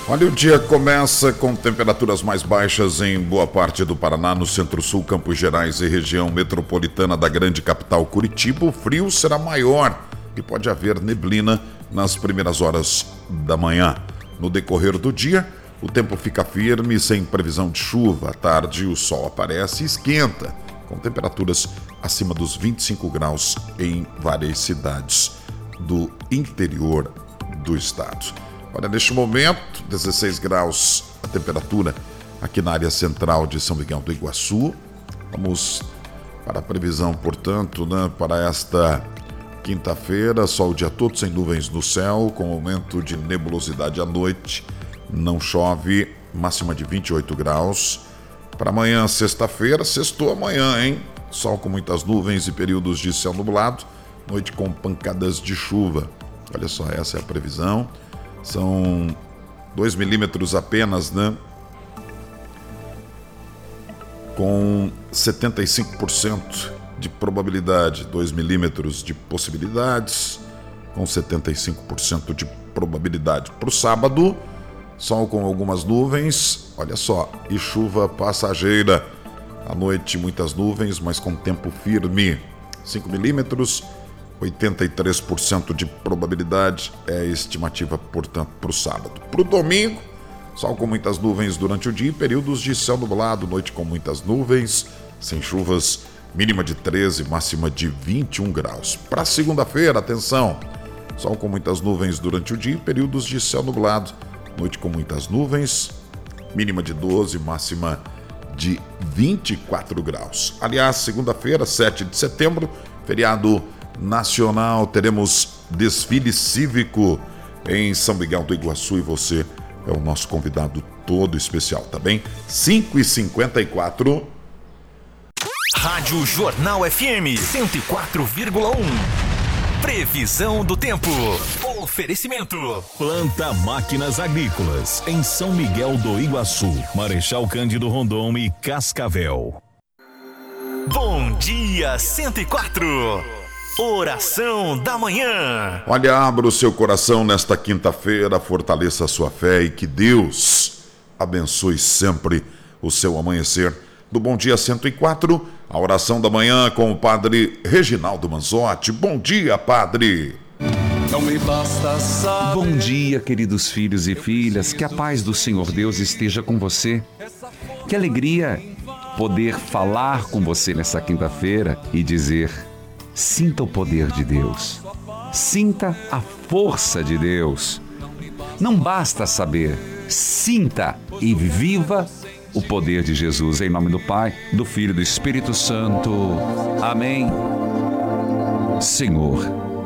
Olha, o dia começa com temperaturas mais baixas em boa parte do Paraná, no Centro-Sul, Campos Gerais e região metropolitana da grande capital Curitiba. O frio será maior e pode haver neblina nas primeiras horas da manhã. No decorrer do dia, o tempo fica firme, sem previsão de chuva. À tarde, o sol aparece e esquenta, com temperaturas acima dos 25 graus em várias cidades do interior do estado. Olha, neste momento, 16 graus a temperatura aqui na área central de São Miguel do Iguaçu. Vamos para a previsão, portanto, para esta quinta-feira, sol o dia todo sem nuvens no céu, com aumento de nebulosidade à noite. Não chove, máxima de 28 graus. Para amanhã, sexta-feira, sextou amanhã, hein? Sol com muitas nuvens e períodos de céu nublado, noite com pancadas de chuva. Olha só, essa é a previsão. São 2 milímetros apenas, com 75% de probabilidade. 2 milímetros de possibilidades, com 75% de probabilidade. Para o sábado, sol com algumas nuvens, olha só, e chuva passageira. À noite, muitas nuvens, mas com tempo firme. 5 milímetros, 83% de probabilidade é a estimativa, portanto, para o sábado. Para o domingo, sol com muitas nuvens durante o dia, períodos de céu nublado, noite com muitas nuvens, sem chuvas, mínima de 13, máxima de 21 graus. Para segunda-feira, atenção, sol com muitas nuvens durante o dia, períodos de céu nublado, noite com muitas nuvens, mínima de 12, máxima de 24 graus. Aliás, segunda-feira, 7 de setembro, feriado nacional, teremos desfile cívico em São Miguel do Iguaçu e você é o nosso convidado todo especial, tá bem? 5h54. Rádio Jornal FM 104,1. Previsão do tempo. Oferecimento. Planta Máquinas Agrícolas em São Miguel do Iguaçu, Marechal Cândido Rondon e Cascavel. Bom dia 104. Oração da manhã. Olha, abra o seu coração nesta quinta-feira, fortaleça a sua fé e que Deus abençoe sempre o seu amanhecer. Do Bom Dia 104, a oração da manhã com o Padre Reginaldo Manzotti. Bom dia, Padre. Não me basta saber. Bom dia, queridos filhos e filhas, que a paz do Senhor Deus esteja com você. Que alegria poder falar com você nessa quinta-feira e dizer: sinta o poder de Deus, sinta a força de Deus. Não basta saber, sinta e viva o poder de Jesus. Em nome do Pai, do Filho e do Espírito Santo. Amém. Senhor,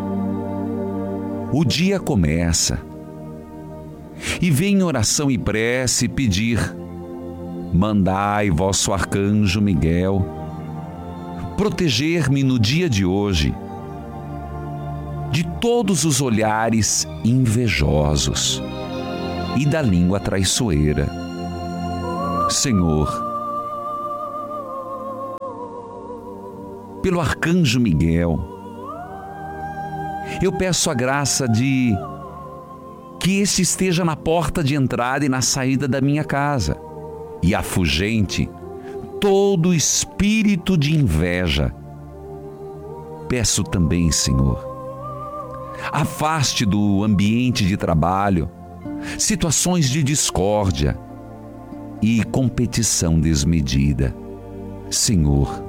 o dia começa e vem em oração e prece pedir: mandai vosso arcanjo Miguel proteger-me no dia de hoje de todos os olhares invejosos e da língua traiçoeira. Senhor, pelo arcanjo Miguel, eu peço a graça de que este esteja na porta de entrada e na saída da minha casa e afugente todo espírito de inveja. Peço também, Senhor, afaste do ambiente de trabalho situações de discórdia e competição desmedida. Senhor,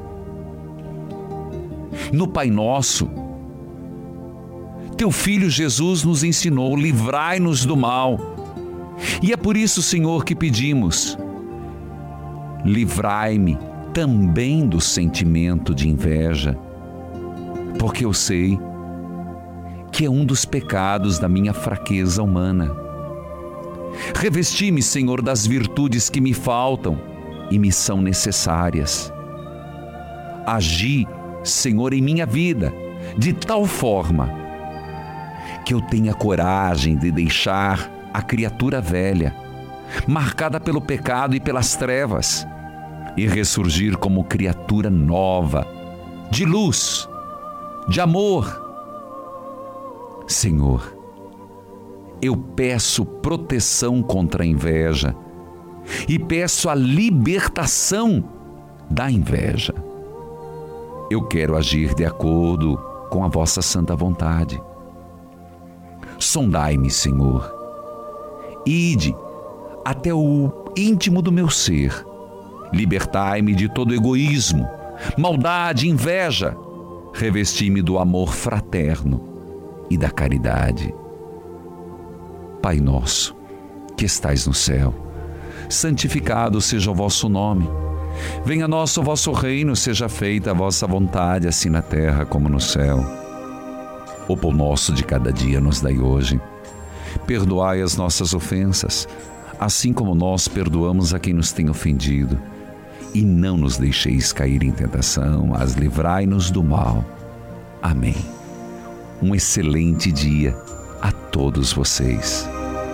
no Pai Nosso, Teu Filho Jesus nos ensinou: livrai-nos do mal. E é por isso, Senhor, que pedimos: livrai-me também do sentimento de inveja, porque eu sei que é um dos pecados da minha fraqueza humana. Revesti-me, Senhor, das virtudes que me faltam e me são necessárias. Agi, Senhor, em minha vida de tal forma que eu tenha coragem de deixar a criatura velha, marcada pelo pecado e pelas trevas, e ressurgir como criatura nova, de luz, de amor. Senhor, eu peço proteção contra a inveja e peço a libertação da inveja. Eu quero agir de acordo com a vossa santa vontade. Sondai-me, Senhor. Ide até o íntimo do meu ser. Libertai-me de todo egoísmo, maldade, inveja. Revesti-me do amor fraterno e da caridade. Pai nosso, que estais no céu, santificado seja o vosso nome. Venha a nós o vosso reino, seja feita a vossa vontade, assim na terra como no céu. O pão nosso de cada dia nos dai hoje. Perdoai as nossas ofensas, assim como nós perdoamos a quem nos tem ofendido. E não nos deixeis cair em tentação, mas livrai-nos do mal. Amém. Um excelente dia a todos vocês.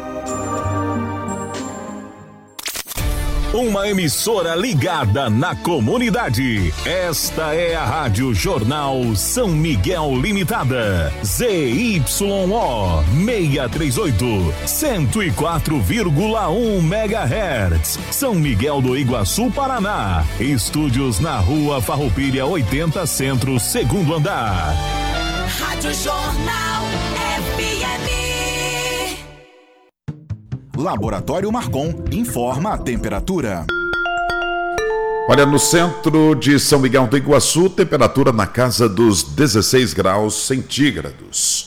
Uma emissora ligada na comunidade. Esta é a Rádio Jornal São Miguel Limitada. ZYO 638, 104,1 MHz. São Miguel do Iguaçu, Paraná. Estúdios na Rua Farroupilha 80 Centro, segundo andar. Rádio Jornal FM. Laboratório Marcon informa a temperatura. Olha, no centro de São Miguel do Iguaçu, temperatura na casa dos 16 graus centígrados.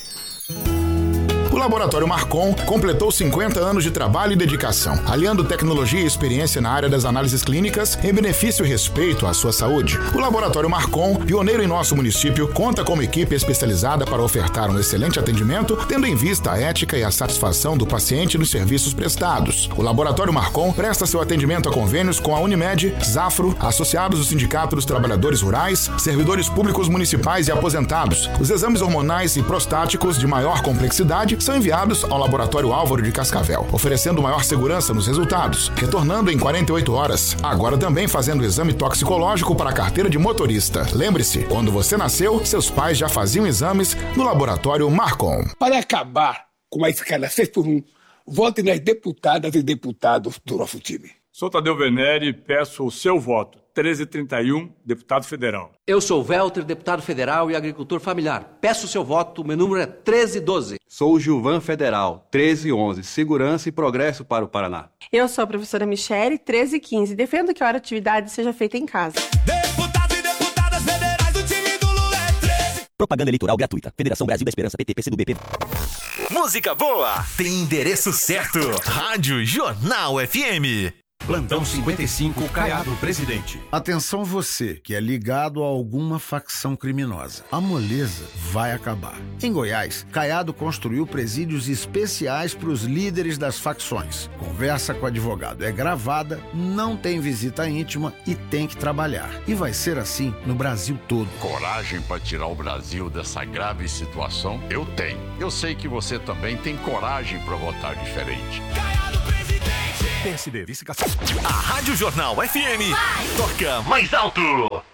O Laboratório Marcon completou 50 anos de trabalho e dedicação, aliando tecnologia e experiência na área das análises clínicas em benefício e respeito à sua saúde. O Laboratório Marcon, pioneiro em nosso município, conta com uma equipe especializada para ofertar um excelente atendimento, tendo em vista a ética e a satisfação do paciente nos serviços prestados. O Laboratório Marcon presta seu atendimento a convênios com a Unimed, Zafro, associados do Sindicato dos Trabalhadores Rurais, servidores públicos municipais e aposentados. Os exames hormonais e prostáticos de maior complexidade são enviados ao Laboratório Álvaro de Cascavel, oferecendo maior segurança nos resultados, retornando em 48 horas. Agora também fazendo o exame toxicológico para a carteira de motorista. Lembre-se, quando você nasceu, seus pais já faziam exames no Laboratório Marcon. Para acabar com a escala 6x1, vote nas deputadas e deputados do nosso time. Sou Tadeu Venere e peço o seu voto. 1331, deputado federal. Eu sou Welter, deputado federal e agricultor familiar. Peço o seu voto, meu número é 1312. Sou Gilvan Federal, 1311, Segurança e Progresso para o Paraná. Eu sou a professora Michele, 1315. Defendo que a atividade seja feita em casa. Deputados e deputadas federais, o time do Lula é 13. Propaganda eleitoral gratuita. Federação Brasil da Esperança, PT, PCdoB, PP. Música boa tem endereço certo. Rádio Jornal FM. Plantão 55, Caiado Presidente. Atenção você que é ligado a alguma facção criminosa. A moleza vai acabar. Em Goiás, Caiado construiu presídios especiais para os líderes das facções. Conversa com o advogado é gravada, não tem visita íntima e tem que trabalhar. E vai ser assim no Brasil todo. Coragem para tirar o Brasil dessa grave situação? Eu tenho. Eu sei que você também tem coragem para votar diferente. Caiado Presidente. PSD, vice-cassado. A Rádio Jornal FM toca mais alto.